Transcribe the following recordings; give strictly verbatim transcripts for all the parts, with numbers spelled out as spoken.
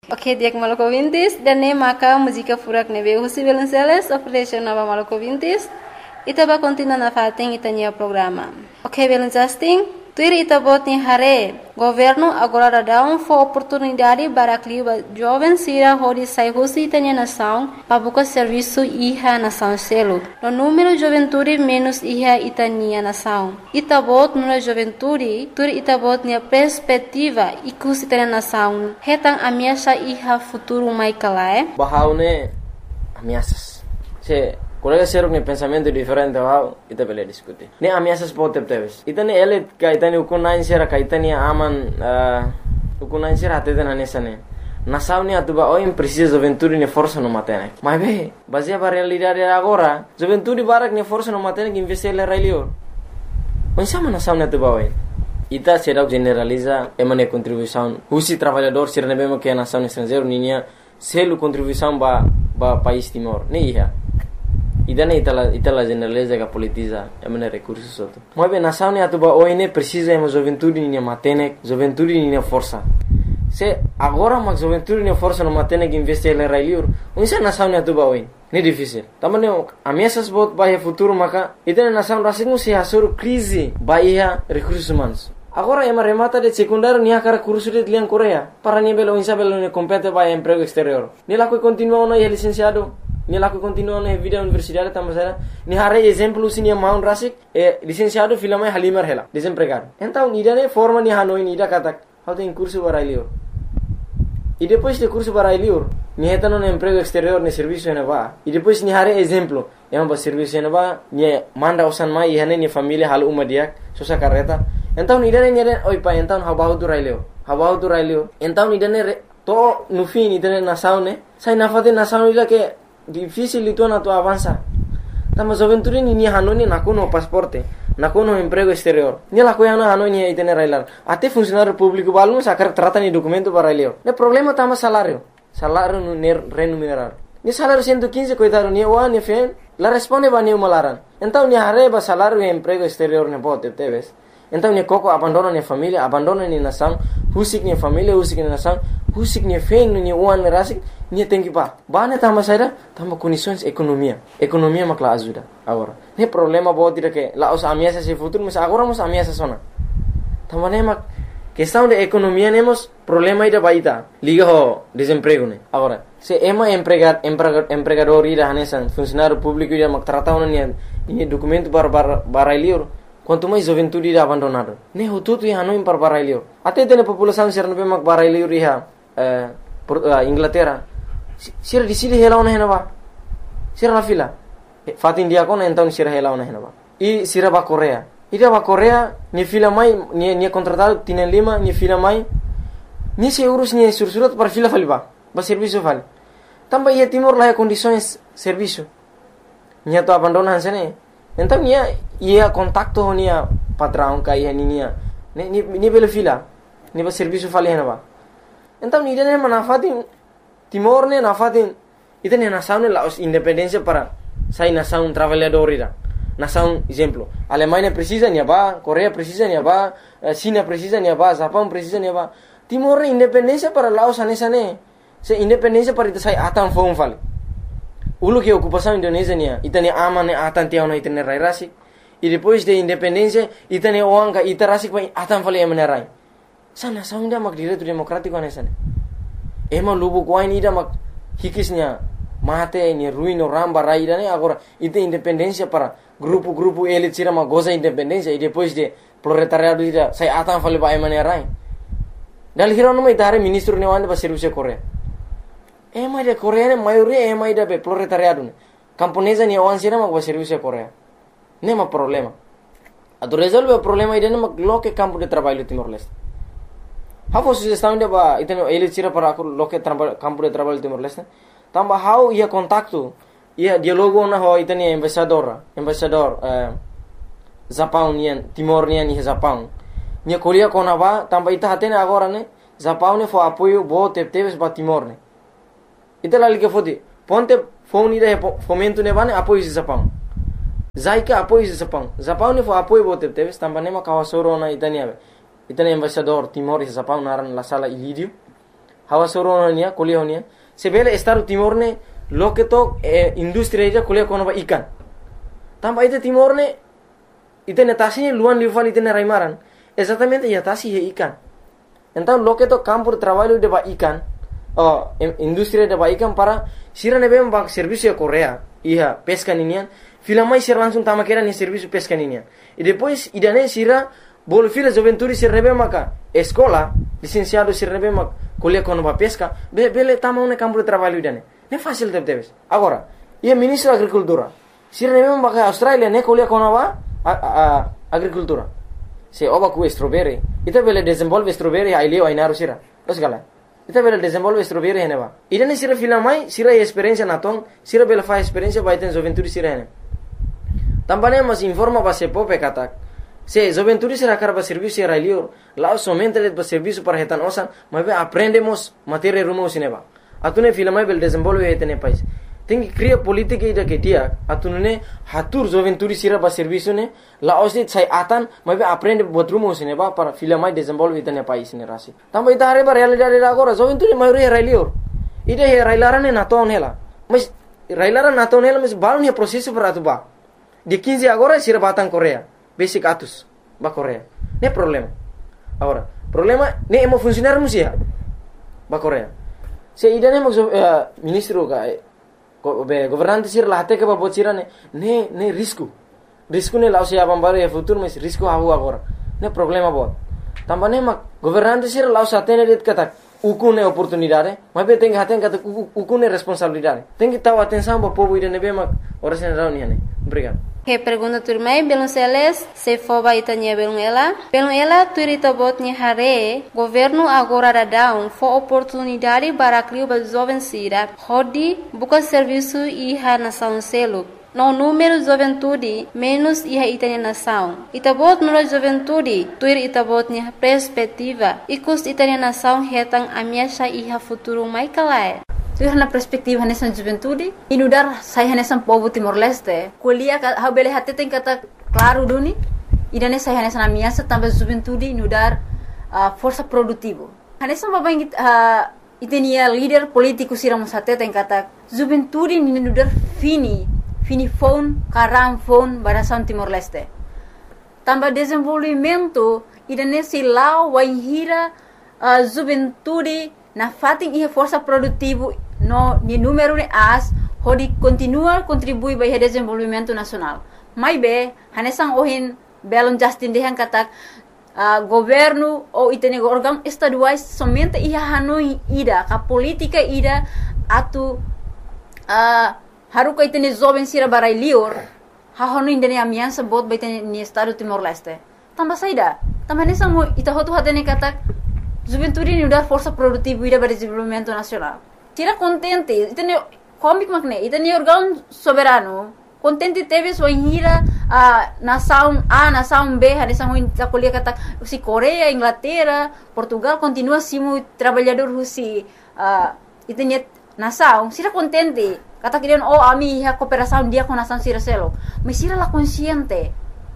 Ok, dia maluco ouvintes, dan nem maka música furak neve Husi Belenceles, operation nova maluco ouvintes, itaba continua na fating itanya programa. Ok, Belencasting, tuir itabot ni hare, governo agora dá um for oportunidade para clima jovem sira hodi sai Husi itanya nação, para buscar serviço iha nação selo. No número juventude menos iha itania nação. Itabot nuna juventude, tuir itabot ni perspectiva ikus itanya nação. Hetang ameaça iha futuro mai kalae. Bahaune ameaças. Se colega seruk ne pensamento diferente bahau ita bele diskuti. Ne ameaças pode teves. Itane ele kaitani ukunain sera kaitani aman ukunain sera ateden anesane. Nação ne atuba oi precisa juventude ne força no matene. Mas be, baseia para realidade agora, juventude barak ne força no matene que investir le railio. Onde sama nação ne atuba oi. Ita será generaliza emane contribuição. Husi trabalhador ser nebema que a nação estrangeiro ninha selo contribuição ba ba país Timor. Ne ia. Idane itala itala generaliza que politiza emane recursos soto. Mas bem nação ne atuba oi ne precisa ema juventude ninha matene, juventude ninha força. Se agora mas juventude ninha força no matene que investir le railio. Onde sa nação ne atuba oi. Ne difícil. Também ameaças bot bahia futuro maka idane nação rasingu se hasur crise bahia recursos humanos. Agora ema remata de secundário nia cara curso de lian Coreia para nia belo insa belo ne compete para emprego exterior. Ni la que continua no é licenciado, ni la que continua no é vida universidade também ni hare exemplo sinia maun rasik é licenciado filama halimar hela desempregado. Então ida ne forma ni hanoi ni ida kata how tem curso para ilio. E depois de curso para ilio ni heta no emprego exterior ne serviço ne va. E depois ni hare exemplo ema ba serviço ne va ni manda osan mai e hane ni família hal uma dia sosa carreta. Então idane nere oi pa então habahu tu raileo habahu tu raileo então idane to no fim idane nação ne sai na fate nação ila que difícil itu na tu avança tama juventude ni ni hanoni na kono pasporte na kono emprego exterior ni la coia na hanoni idane railar até funcionário público balmo sacar trata ni documento para raileo ne problema tama salário salário no remunerar ni salário cento e quinze coitado ni o ni fen la responde ba ni malaran então ni hareba salário e emprego exterior ne pode teves. Então ni koko abandona ni família, abandona ni nação, husik ni família, husik ni nação, husik ni fen ni uan rasik, ni tem que ba. Ba ne tama saída, tama condições economia. Economia makla ajuda agora. Ne problema bo tira que lá os ameaças se futuro, mas agora os ameaças sona. Tama ne mak questão de economia nemos problema ida baita. Liga ho desemprego ne. Agora, se ema empregar empregador empregador ida hanesan, funcionário público ida mak trata una ni ni documento para para para livro. Quanto mais juventude irá abandonado. Ne hututu ia não para barailio. Até tem a população ser não mak barailio riha eh Inglaterra. Sira di sini hela ona henaba. Sira la fila. Fat India kona então sira hela ona henaba. E sira ba Coreia. Ida ba Coreia ni fila mai ni ni contratado tiene lima ni fila mai. Ni se urus ni sursurat para fila faliba. Ba serviço fal. Tamba ia Timor lá condições serviço. Ni to abandonan sene. Então nia ia contacto nia patrão ka ia nia ni ni belo fila ni ba serviço fali henaba. Então ni dene manafatin Timor ne nafatin itene nação ne la independência para sai nação trabalhador ira. Nação exemplo, Alemanha precisa nia ba, Coreia precisa nia ba, China precisa nia ba, Japão precisa nia ba. Timor independência para Laos anesa ne. Se independência para ita sai atan fon fali. Ulu que ocupação Indonésia nia, itane aman atan tiao na itane rai rasik. E depois de independência, itane oanga ita rasik pa atan fali emane rai. Sa nação ida mak direito democrático anesa ne. Ema lubu kuain ida mak hikisnya mate ni ruino ramba rai ida ne agora ita independência para grupo-grupo elit sira mak goza independência e depois de proletariado ida sai atan fali pa emane rai. Dal hiro no mai tare ministro ne wande ba serviço Coreia. Ema ida Coreia ne maioria ema ida be proletariado ne. Camponesa ni awan sira mak ba serviço Coreia. Nema problema. Atu resolve o problema ida ne mak loke campo de trabalho Timor-Leste. How sugestão de ba itano elit sira para loke campo de trabalho Timor-Leste. Tamba how ia contacto ia dialogo na ho itani embaixador, embaixador eh Japão nian Timor nian ni Japão. Nia Coreia kona ba tamba ita hatene agora ne Japão ne fo apoio bo teves ba Timor ne. Ita lali que fodi ponte phone ida fomento ne bane apoio de Japão. Zaika apoio de Japão. Japão ne fo apoio bo teves tamba ne ma kawasoro na itani ave. Itani embaixador Timor e Japão naran la sala Ilírio. hawa soro nia kuliah nia sebele Estado Timor ne loke to eh, industri aja kuliah kono ba ikan tamba ite Timor ne ite netasi luan liufal ite raimaran exatamente ya tasi he ikan então loke to campo de trabalho de ba ikan oh industri de ba ikan para sira nebe ba serviço Korea iya pesca ninian filamai sira langsung tama kera ni serviço pesca ninian e depois idane sira bol fila juventude sira nebe maka escola licenciado sira nebe mak kuliah kono ba pesca be bele tama un campo de trabalho idane ne fácil de debes agora ia ministro agricultura sira nebe maka Australia ne kuliah kono ba a, a, agricultura se oba ku strawberry ita bele desenvolve strawberry ai leo ai naru sira terus gala ita bele desenvolve strawberry hene ba idane sira filamai sira experiência naton sira bele fa experiência ba iten juventude sira hene tambane mas informa ba se pope katak se juventude sira karba serviço era leo lá somente le ba serviço para hetan osan mas aprendemos matéria rumo sineba atune filamai bele desenvolve hetene país tem que criar política ida que dia atune hatur juventude sira ba serviço ne la osit sai atan mas aprende buat rumo sineba para filamai desenvolve hetene país ne rasi tamba ita are ba realidade agora juventude maioria era leo ida he railarane naton hela mas railaran naton hela mas balon he processo para tu ba de quinze agora sira batang Korea basic atus ba Korea ne problema agora problema ne emo funcionar musia ba Korea se ida ne mo uh, ministro ka be governante sir la hate ke ba bocira ne ne ne risco risco ne lausia bambare e futuro mas risco hahu agora ne problema bot tambane ma governante sir lausa tene det kata ukune oportunidade mas be tem haten kata ukune responsabilidade tem que tahu atenção ba povo ida ne be ma ora sen reunião ne obrigado. Que pergunta turmai belum seles se foba itanya belum ela belum ela turita botnya hare governo agora dadão fo oportunidade para criar ba jovem sira hodi buka serviço iha nação selo no número juventude menos iha itanya nação itabot no juventude tuir itabotnya perspectiva ikus itanya nação hetang amiasha iha futuro mai kalai tu na perspektiva nessa juventude inudar sai nessa povo Timor-Leste kuliah ha bele hatte tem kata claro duni idane sai nessa na minha também juventude inudar uh, força produtivo nessa babang uh, itenia líder político sira musate tem kata juventude inudar fini fini phone karam phone barasan Timor-Leste também desenvolvimento idane si lau waihira uh, juventude na fating ia força produtivo no ni número de as hodi continua contribui para o desenvolvimento nacional mai be hanesang ohin belon justin dehan katak uh, governo ou itene órgão estaduais somente ia hanoi ida ka política ida atu uh, haruka itene jovem sira barai lior ha honu indene amiansa bot baitene ni estado Timor-Leste tamba saida tamba hanesang ita hotu hatene katak juventude ni udar força produtiva ida para desenvolvimento nacional tira contente itene comic magne itene órgão soberano contente teve sua hira a nação A nação B hanesang ita kuliah kata si Korea Inglaterra Portugal continua simu trabalhador husi uh, itene nação sira contente kata kirian oh ami ha cooperação dia com nação sira selo mas sira la consciente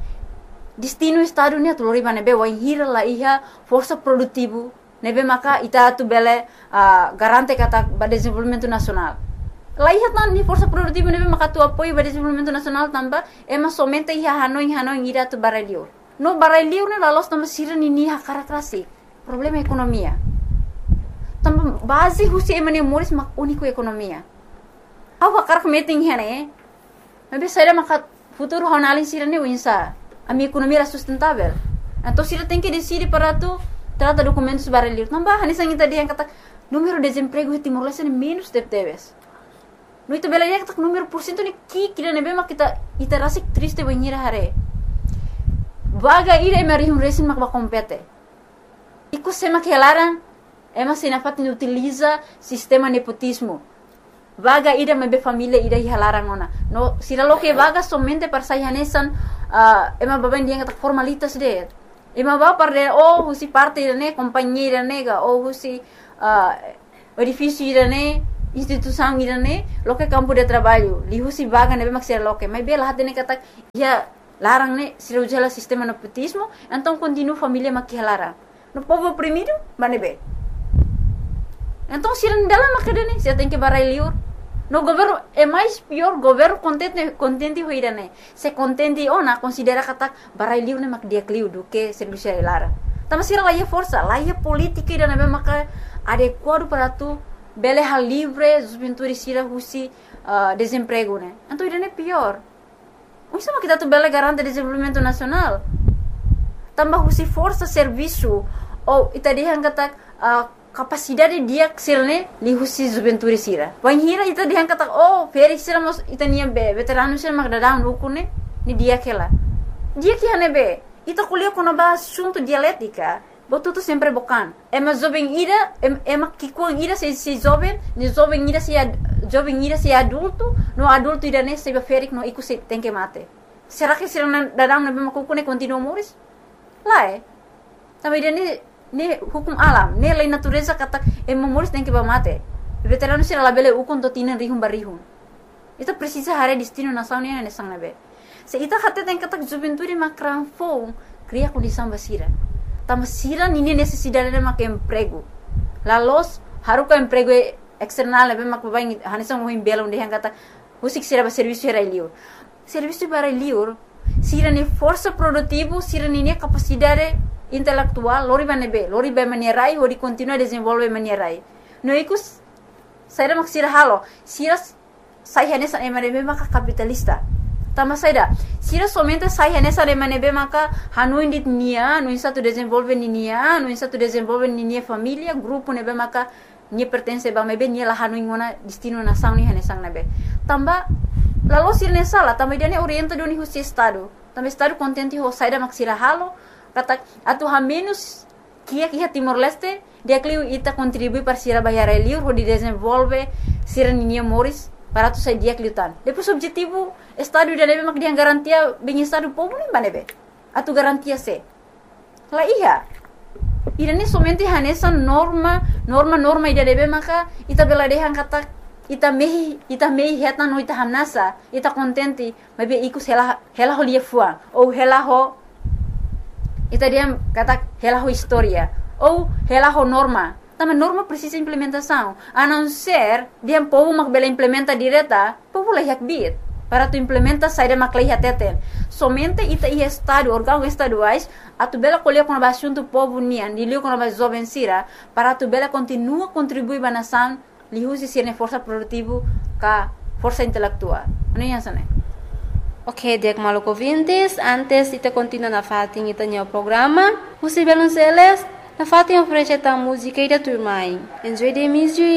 destino estado ni atulori manebe wa hira la iha força produtivo nebe maka ita tu bele uh, garante kata ba desenvolvimento nacional la iha tan ni força produtivo nebe maka tu apoio ba desenvolvimento nacional tamba ema somente iha hanoi hanoi ira tu barelio no barelio ne la los tamba sira ni ni ha karakrasi problema ekonomia tamba base husi emane moris mak unico ekonomia awa karak meeting hene nebe saira maka futuro honalin sira ni winsa a minha economia era sustentável. Então, se ele tem que decidir para tu, trata documentos barulhos. Não vai, nessa gente dia kata número de desemprego em Timor-Leste é menos de teves. No itu bela dia kata número por cento ni ki kira nebe mak kita ita rasik triste banhira hare. Vaga ira emari um resin mak ba compete. Iku sema kelaran ema sinafat ni utiliza sistema nepotismo. Vaga ida mebe família ida hilaran ona. No sira lo que vaga somente para sayanesan uh, ema baben dia kata formalitas de. Ema ba para oh husi parte ne companhia nega oh husi uh, edifício ne instituição ne lo que campo de trabalho li husi vaga nebe mak sira lo que mas bela hatene kata ya larang ne sira ujala sistema nepotismo então continua família mak hilaran. No povo oprimido manebe Então, se não dela macadane, você tem que barai liur. No governo é mais pior, governo contente contente hoira né. Se contente ona considera kata barai liur né mak dia kliu do que serviço lara. Tama sira lá força, lá é política e na maka adequado para tu bele hal livre, os pintores sira husi uh, desemprego né. Então isso é pior. Isso é kita tu bele garante desenvolvimento nacional. Tambah husi força serviço ou itadihan kata uh, capacidade dia sirne li husi juventude sira. Wan hira ita dihan kata oh feri sira mos ita nia be veterano sira mag dadang ukune ni dia kela. Dia que hane be ita kuliah kono ba assunto dialética. Botu tu sempre bokan. Ema jovem ira ema kikuang ira se se jovem, ni jovem ira se jovem ira se adulto, no adulto ira ne se ferik no iku se tem que mate. Será que sira dadang na be makukune continua moris? Lá é. Também ini ni hukum alam, ni lei natureza kata emomoris tem que bamate. Veterano sira labele ukon to tinen rihum barihum. Itu precisa hare destino nação ni ne sang nabe. Se ita kata tem kata juventude makran fo, cria condição basira. Tam sira ni necessidade de mak emprego. La los haruka emprego external nabe mak bain hanisang mo himbela onde han kata usik sira ba serviço era liur. Serviço para liur, sira ni força produtivo, sira ni capacidade intelectual, lori banebe, lori ba manierai, lori continua desenvolve manierai. No ikus, saya mak sira halo, sira saya nessa emanebe maka capitalista. Tama saya sira somente saya nessa emanebe maka hanu indit nia, no insa tu desenvolve ni nia, no insa tu desenvolve ni nia família, grupo nebe maka ni pertence ba mebe ni la hanu ingona destino na sang ni hanesang nebe. Tamba lalu sira nessa la, tamba dia ne orienta do ni husi estado. Tamba estado contente ho saya mak sira halo. Kata atu ha menos kia kia Timor Leste dia kliu ita contribui para sira bayar liur ho di desenvolve sira ninia moris para tu sai dia kliu tan. Depois objetivo estado dia nebe mak dia garantia bem estado povo nem banebe. Atu garantia se. La iya. Ira ni somente hanesa norma norma norma ida nebe maka ita bela dehan kata ita mehi ita mehi heta no ita hamnasa ita contente mabe iku hela hela ho lia fuan ou hela ho ita dia kata hela ho história ou hela ho norma. Também norma precisa implementação. A não ser dia povo mak bela implementa direta, povo lah yak bit. Para tu implementa saída mak lah teten. Somente ita i estado órgãos estaduais a tu bela colher com a assunto povo nian, dilio com a jovem sira, para tu bela continua contribuir ba nação, li usi sirne força produtivo ka força intelectual. Ano yan sana? Ok, dek maluco ouvintes, antes de continuar na fatin ita o programa, o Sibelon Celes, na fatin oferece a música e da turma. Enjoy the music.